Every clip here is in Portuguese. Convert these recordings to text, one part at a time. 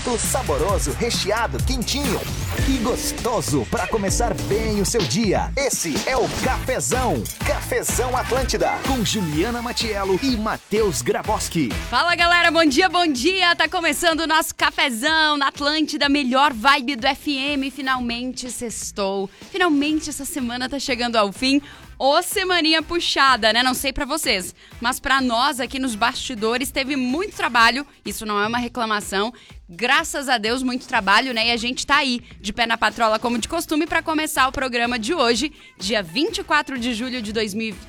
Saboroso, recheado, quentinho e gostoso para começar bem o seu dia. Esse é o Cafezão. Cafezão Atlântida, com Juliana Matiello e Matheus Graboski. Fala galera, bom dia, bom dia. Tá começando o nosso Cafezão na Atlântida, melhor vibe do FM. Finalmente sextou. Finalmente essa semana tá chegando ao fim. Ô semaninha puxada, né? Não sei pra vocês, mas pra nós aqui nos bastidores teve muito trabalho, isso não é uma reclamação, graças a Deus muito trabalho, né? E a gente tá aí, de pé na patrola como de costume, pra começar o programa de hoje, dia 24 de julho de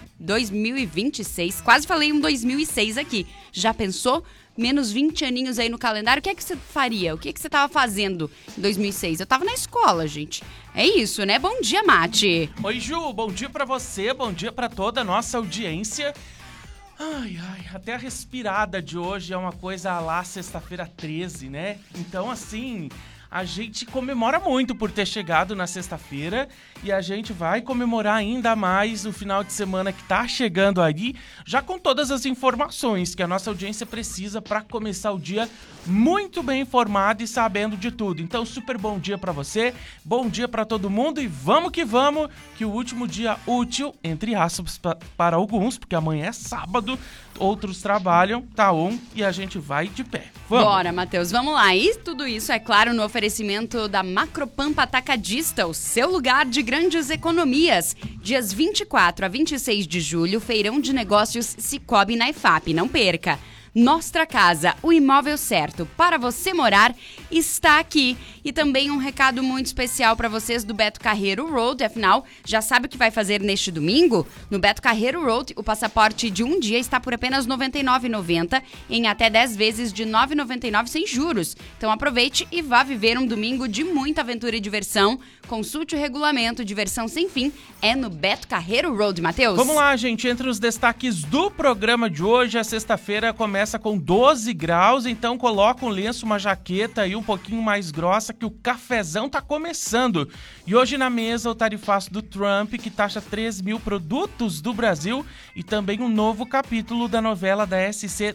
2026, quase falei um 2006 aqui, já pensou? Menos 20 aninhos aí no calendário, o que é que você faria? O que é que você tava fazendo em 2006? Eu tava na escola, gente. É isso, né? Bom dia, Mati. Oi, Ju. Bom dia pra você, bom dia pra toda a nossa audiência. Ai, até a respirada de hoje é uma coisa lá sexta-feira 13, né? Então, assim, a gente comemora muito por ter chegado na sexta-feira e a gente vai comemorar ainda mais o final de semana que tá chegando aí, já com todas as informações que a nossa audiência precisa para começar o dia muito bem informado e sabendo de tudo. Então, super bom dia para você, bom dia para todo mundo e vamos, que o último dia útil, entre aspas, para alguns, porque amanhã é sábado, outros trabalham, tá on e a gente vai de pé. Vamos. Bora, Matheus, vamos lá. E tudo isso, é claro, no oferecimento da Macropampa Atacadista, o seu lugar de grandes economias. Dias 24 a 26 de julho, feirão de negócios Cicobi na IFAP. Não perca! Nostra Casa, o imóvel certo para você morar, está aqui. E também um recado muito especial para vocês do Beto Carreiro Road. Afinal, já sabe o que vai fazer neste domingo? No Beto Carreiro Road, o passaporte de um dia está por apenas R$ 99,90 em até 10 vezes de R$ 9,99 sem juros. Então aproveite e vá viver um domingo de muita aventura e diversão. Consulte o regulamento, diversão sem fim, é no Beto Carreiro Road, Matheus. Vamos lá, gente, entre os destaques do programa de hoje, a sexta-feira começa com 12 graus, então coloca um lenço, uma jaqueta aí um pouquinho mais grossa que o cafezão tá começando. E hoje na mesa o tarifaço do Trump, que taxa 3 mil produtos do Brasil e também um novo capítulo da novela da SC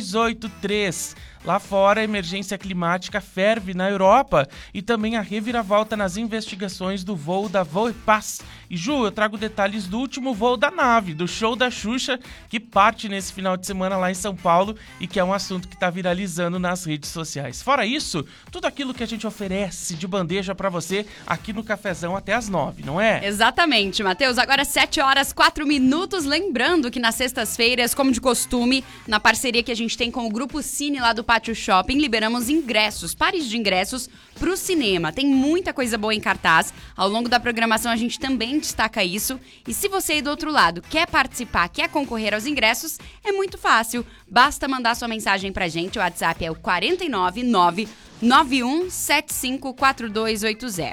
283. Lá fora, a emergência climática ferve na Europa e também a reviravolta nas investigações do voo da Voipaz. E Ju, eu trago detalhes do último voo da nave, do show da Xuxa, que parte nesse final de semana lá em São Paulo e que é um assunto que está viralizando nas redes sociais. Fora isso, tudo aquilo que a gente oferece de bandeja para você aqui no Cafezão até às 9, não é? Exatamente, Matheus. Agora 7 horas 4 minutos. Lembrando que nas sextas-feiras, como de costume, na parceria que a gente tem com o Grupo Cine lá do Pátio Shopping, liberamos ingressos, pares de ingressos pro cinema. Tem muita coisa boa em cartaz. Ao longo da programação a gente também destaca isso. E se você aí do outro lado quer participar, quer concorrer aos ingressos, é muito fácil. Basta mandar sua mensagem pra gente. O WhatsApp é o 499 91754280.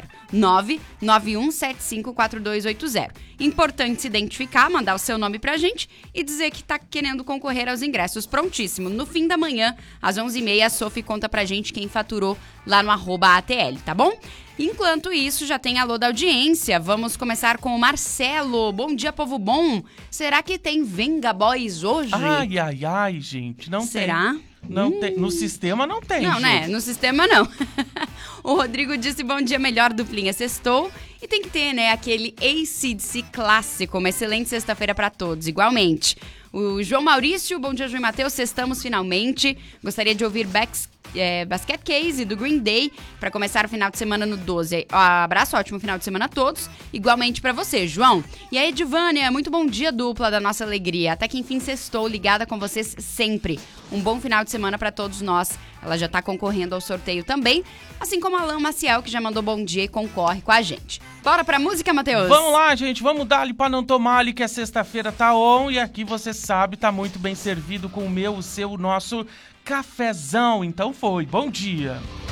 991754280. Importante se identificar, mandar o seu nome pra gente e dizer que tá querendo concorrer aos ingressos prontíssimo. No fim da manhã, às 11h30, a Sophie conta pra gente quem faturou lá no @ATL, tá bom? Enquanto isso, já tem alô da audiência. Vamos começar com o Marcelo. Bom dia, povo bom. Será que tem Venga Boys hoje? Ai, gente, não Será? tem. Não tem. No sistema não tem, Não, Ju. né? No sistema não. O Rodrigo disse bom dia, melhor duplinha sextou. E tem que ter, né, aquele AC/DC clássico. Uma excelente sexta-feira pra todos, igualmente. O João Maurício, bom dia, João e Matheus, sextamos finalmente. Gostaria de ouvir Basket Case do Green Day para começar o final de semana no 12. Abraço, ótimo final de semana a todos. Igualmente para você, João. E aí, Edvânia, muito bom dia, dupla da nossa alegria. Até que enfim sextou, ligada com vocês sempre. Um bom final de semana para todos nós. Ela já tá concorrendo ao sorteio também, assim como a Alain Maciel, que já mandou bom dia e concorre com a gente. Bora pra música, Matheus? Vamos lá, gente, vamos dar ali pra não tomar ali que a sexta-feira tá on e aqui você sabe, tá muito bem servido com o meu, o seu, o nosso cafezão. Então foi, bom dia.